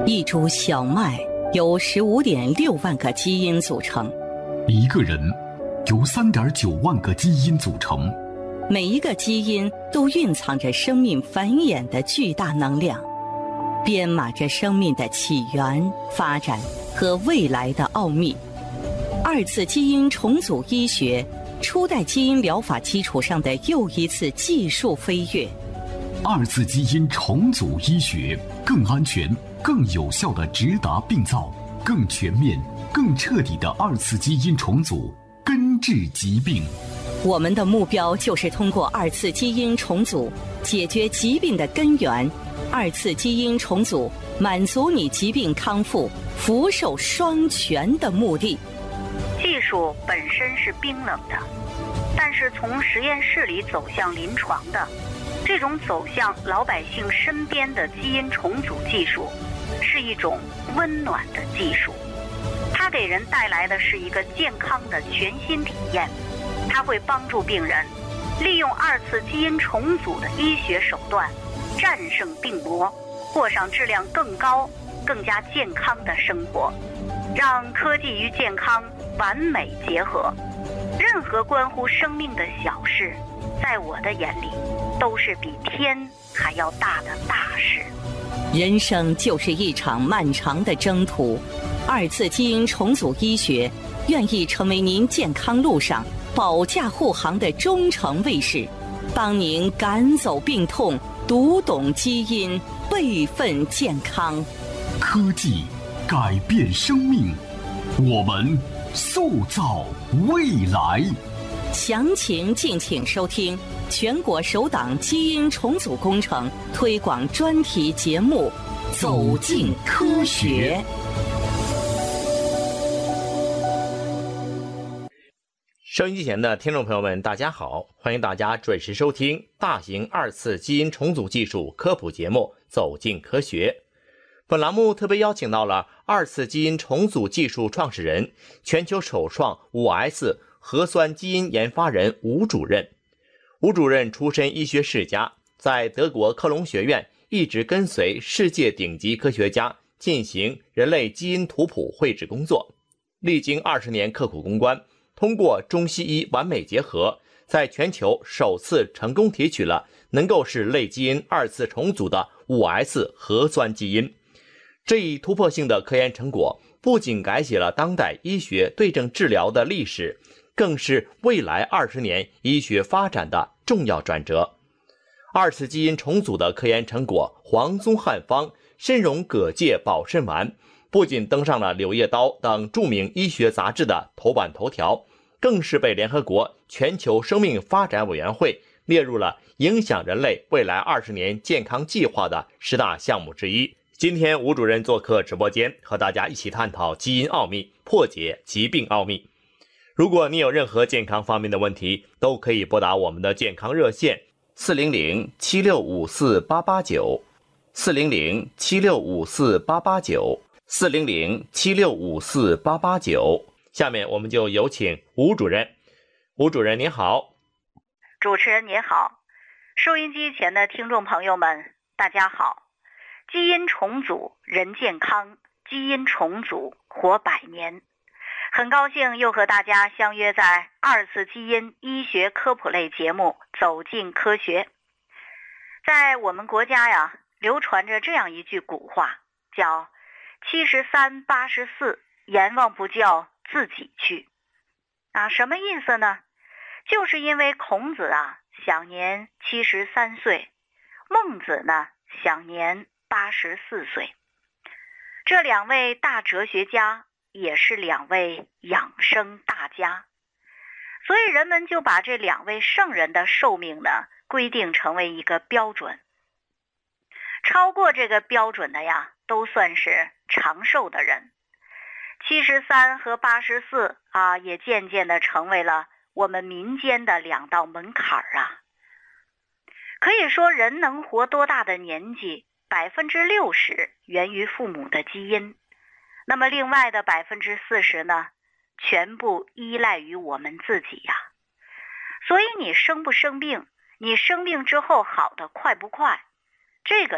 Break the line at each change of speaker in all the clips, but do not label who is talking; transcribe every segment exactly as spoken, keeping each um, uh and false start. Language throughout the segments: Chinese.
一株小麦由十五点六万个基因组成，
一个人由三点九万个基因组成，
每一个基因都蕴藏着生命繁衍的巨大能量，编码着生命的起源、发展和未来的奥秘。二次基因重组医学，初代基因疗法基础上的又一次技术飞跃。
二次基因重组医学更安全、更有效地直达病灶，更全面、更彻底的二次基因重组，根治疾病。
我们的目标就是通过二次基因重组解决疾病的根源。二次基因重组满足你疾病康复、福寿双全的目的。
技术本身是冰冷的，但是从实验室里走向临床的，这种走向老百姓身边的基因重组技术，是一种温暖的技术。它给人带来的是一个健康的全新体验。它会帮助病人利用二次基因重组的医学手段，战胜病魔，过上质量更高、更加健康的生活，让科技与健康完美结合。任何关乎生命的小事，在我的眼里都是比天还要大的大事。
人生就是一场漫长的征途，二次基因重组医学愿意成为您健康路上保驾护航的忠诚卫士，帮您赶走病痛，读懂基因，备份健康。
科技改变生命，我们塑造未来。
详情敬请收听全国首档基因重组工程推广专题节目《走进科学》。
收音机前的听众朋友们，大家好，欢迎大家准时收听大型二次基因重组技术科普节目《走进科学》。本栏目特别邀请到了二次基因重组技术创始人、全球首创 五 S 核酸基因研发人吴主任。吴主任出身医学世家，在德国科隆学院一直跟随世界顶级科学家进行人类基因图谱绘制工作，历经二十年刻苦攻关，通过中西医完美结合，在全球首次成功提取了能够使类基因二次重组的 五 S 核酸基因。这一突破性的科研成果不仅改写了当代医学对症治疗的历史，更是未来二十年医学发展的重要转折。二次基因重组的科研成果黄宗汉方参茸葛芥保肾丸不仅登上了《柳叶刀》等著名医学杂志的头版头条，更是被联合国全球生命发展委员会列入了影响人类未来二十年健康计划的十大项目之一。今天吴主任做客直播间，和大家一起探讨基因奥秘，破解疾病奥秘。如果你有任何健康方面的问题，都可以拨打我们的健康热线四零零七六五四八八九 四零零七六五四八八九四零零七六五四八八九。下面我们就有请吴主任。吴主任您好。
主持人您好，收音机前的听众朋友们大家好。基因重组人健康，基因重组活百年。很高兴又和大家相约在二次基因医学科普类节目《走进科学》。在我们国家呀，流传着这样一句古话，叫七十三八十四，阎王不叫自己去。啊，什么意思呢？就是因为孔子啊享年七十三岁，孟子呢享年八十四岁。这两位大哲学家也是两位养生大家，所以人们就把这两位圣人的寿命呢规定成为一个标准。超过这个标准的呀，都算是长寿的人。七十三和八十四啊，也渐渐的成为了我们民间的两道门槛啊。可以说，人能活多大的年纪，百分之六十源于父母的基因，那么另外的百分之四十呢，全部依赖于我们自己呀。所以你生不生病，你生病之后好的快不快，这个呢，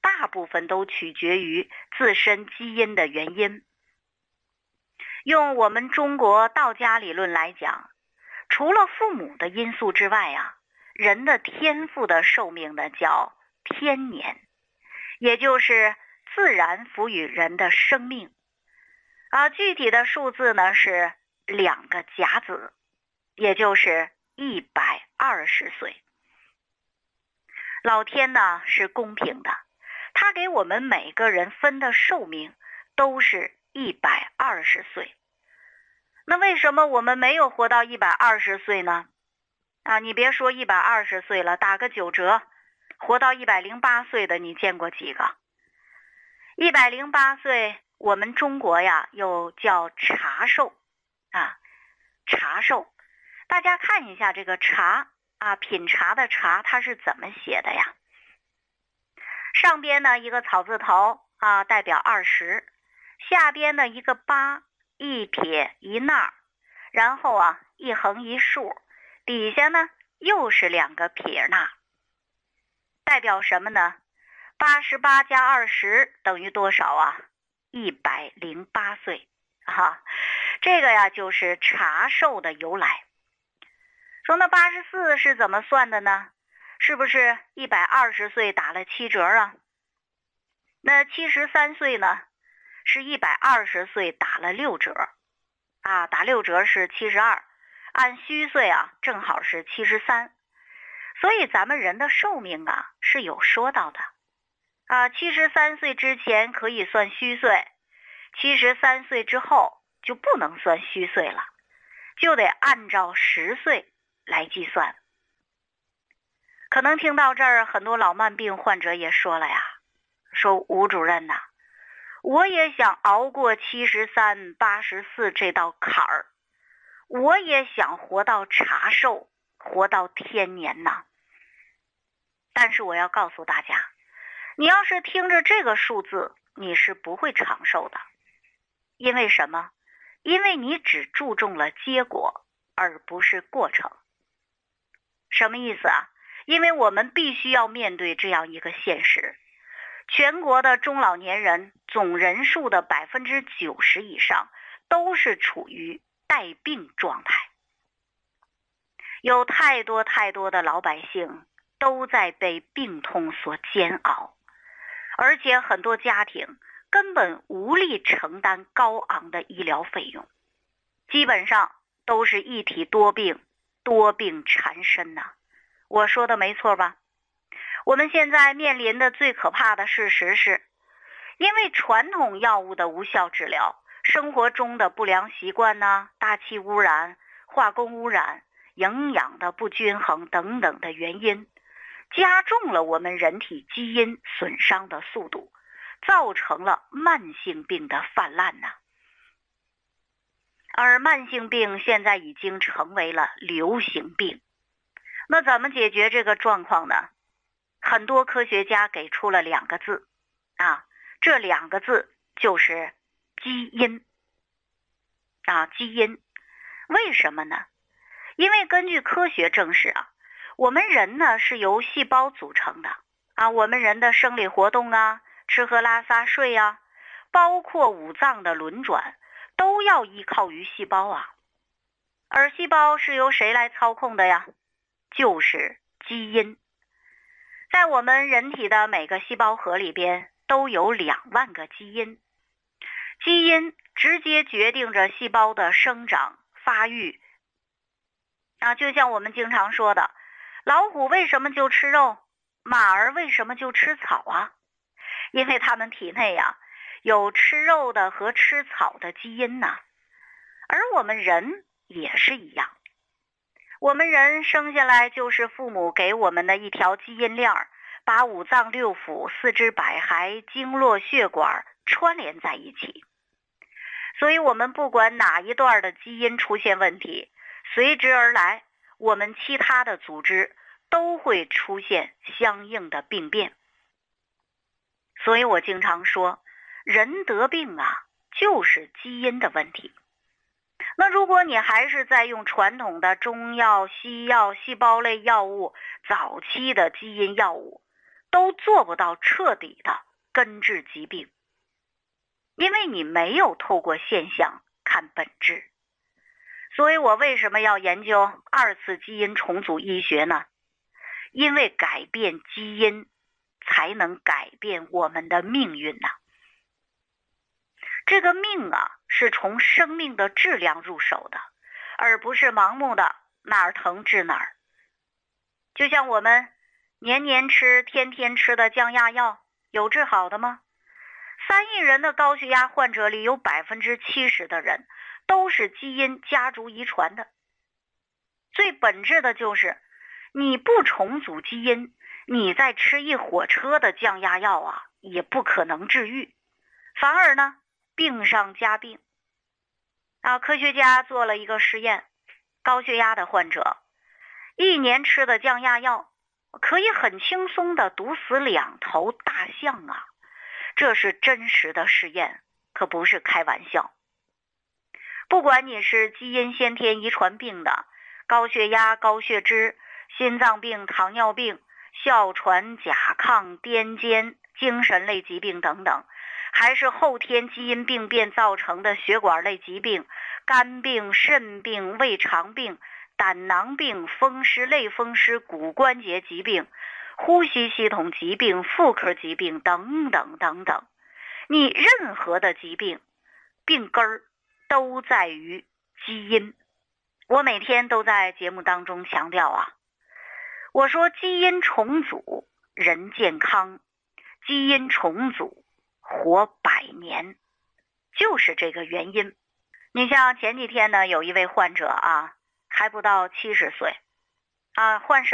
大部分都取决于自身基因的原因。用我们中国道家理论来讲，除了父母的因素之外啊，人的天赋的寿命呢叫天年，也就是自然赋予人的生命啊。具体的数字呢是两个甲子，也就是一百二十岁。老天呢是公平的，他给我们每个人分的寿命都是一百二十岁。那为什么我们没有活到一百二十岁呢？啊，你别说一百二十岁了，打个九折，活到一百零八岁的你见过几个？一百零八岁，我们中国呀又叫茶寿啊，茶寿。大家看一下这个茶啊，品茶的茶它是怎么写的呀？上边呢一个草字头啊，代表二十，下边呢一个八，一撇一捺，然后啊一横一竖，底下呢又是两个撇捺，代表什么呢？八十八加二十等于多少啊？一百零八岁啊！这个呀就是茶寿的由来。说那八十四是怎么算的呢？是不是一百二十岁打了七折啊？那七十三岁呢？是一百二十岁打了六折啊，打六折是七十二，按虚岁啊正好是七十三。所以咱们人的寿命啊是有说到的啊，七十三岁之前可以算虚岁，七十三岁之后就不能算虚岁了，就得按照实岁来计算。可能听到这儿，很多老慢病患者也说了呀，说吴主任呐，我也想熬过七十三、八十四这道坎儿，我也想活到茶寿，活到天年呐。但是我要告诉大家，你要是听着这个数字，你是不会长寿的。因为什么？因为你只注重了结果，而不是过程。什么意思啊？因为我们必须要面对这样一个现实，全国的中老年人总人数的百分之九十以上都是处于带病状态，有太多太多的老百姓都在被病痛所煎熬，而且很多家庭根本无力承担高昂的医疗费用，基本上都是一体多病，多病缠身呐、啊。我说的没错吧？我们现在面临的最可怕的事实是，因为传统药物的无效治疗，生活中的不良习惯呐、大气污染、化工污染、营养的不均衡等等的原因，加重了我们人体基因损伤的速度，造成了慢性病的泛滥呐、啊。而慢性病现在已经成为了流行病。那怎么解决这个状况呢？很多科学家给出了两个字啊，这两个字就是基因啊，基因。为什么呢？因为根据科学证实啊，我们人呢是由细胞组成的啊，我们人的生理活动啊，吃喝拉撒睡啊，包括五脏的轮转，都要依靠于细胞啊。而细胞是由谁来操控的呀？就是基因。在我们人体的每个细胞核里边都有两万个基因，基因直接决定着细胞的生长发育啊，就像我们经常说的，老虎为什么就吃肉，马儿为什么就吃草啊？因为它们体内呀、啊、有吃肉的和吃草的基因呐、啊。而我们人也是一样，我们人生下来就是父母给我们的一条基因链，把五脏六腑、四肢百骸、经络血管串联在一起。所以我们不管哪一段的基因出现问题，随之而来，我们其他的组织都会出现相应的病变。所以我经常说，人得病啊，就是基因的问题。那如果你还是在用传统的中药、西药、细胞类药物、早期的基因药物， 都做不到彻底的根治疾病，因为你没有透过现象看本质。所以我为什么要研究二次基因重组医学呢？因为改变基因才能改变我们的命运呐。这个命啊，是从生命的质量入手的，而不是盲目的哪儿疼治哪儿。就像我们年年吃、天天吃的降压药，有治好的吗？三亿人的高血压患者里，有百分之七十的人都是基因家族遗传的。最本质的就是，你不重组基因，你再吃一火车的降压药啊，也不可能治愈，反而呢，病上加病。啊，科学家做了一个实验，高血压的患者一年吃的降压药，可以很轻松的毒死两头大象啊！这是真实的实验，可不是开玩笑。不管你是基因先天遗传病的高血压、高血脂、心脏病、糖尿病、哮喘、甲亢、癫痫、精神类疾病等等，还是后天基因病变造成的血管类疾病、肝病、肾病、胃肠病、胆囊病、风湿、类风湿、骨关节疾病、呼吸系统疾病、妇科疾病等等等等，你任何的疾病病根儿都在于基因。我每天都在节目当中强调啊，我说基因重组人健康，基因重组活百年，就是这个原因。你像前几天呢，有一位患者啊，还不到七十岁啊，患什